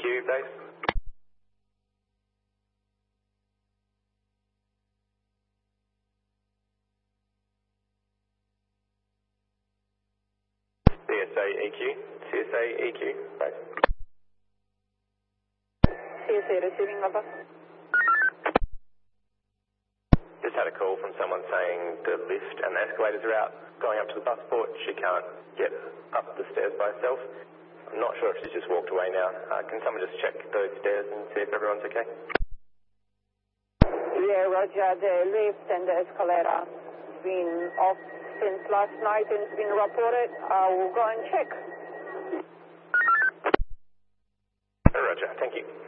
base. CSA EQ. CSA EQ, base. CSA receiving above. Just had a call from someone saying the lift and the escalators are out going up to the bus port. She can't get up the stairs by herself. I'm not sure if she's just walked away now. Can someone just check those stairs and see if everyone's okay? Yeah, Roger. The lift and the escalator been off since last night and it's been reported. I will go and check. Roger, thank you.